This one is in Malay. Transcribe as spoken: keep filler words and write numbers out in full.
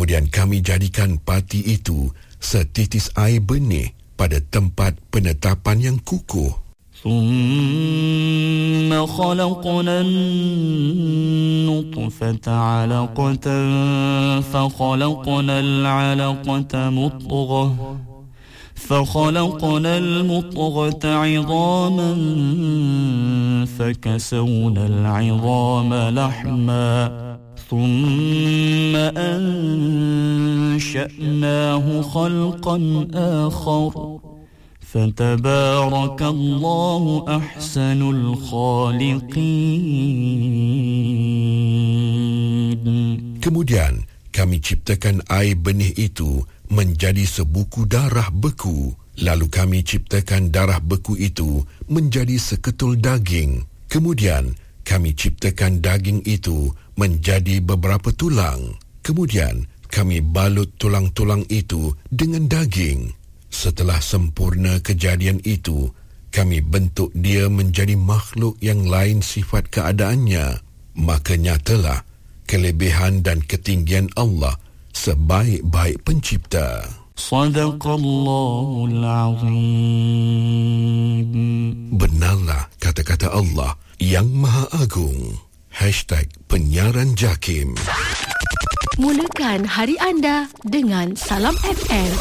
Kemudian kami jadikan pati itu setitis air benih pada tempat penetapan yang kukuh. ثم خلقنا النطفة علقة فخلقنا العلقة مضغة فخلقنا المضغة عظاما فكسونا العظام لحما ثم أنشأناه خلقا آخر فتبارك الله أحسن الخالقين. Kemudian kami ciptakan air benih itu menjadi sebuku darah beku. Lalu kami ciptakan darah beku itu menjadi seketul daging. Kemudian kami ciptakan daging itu menjadi beberapa tulang. Kemudian kami balut tulang-tulang itu dengan daging. Setelah sempurna kejadian itu, kami bentuk dia menjadi makhluk yang lain sifat keadaannya. Maka nyatalah kelebihan dan ketinggian Allah sebaik-baik pencipta. Sadaqallahul Azim. Benarlah kata-kata Allah yang Maha Agung. Hashtag Penyiaran Jakim. Mulakan hari anda dengan Salam F M.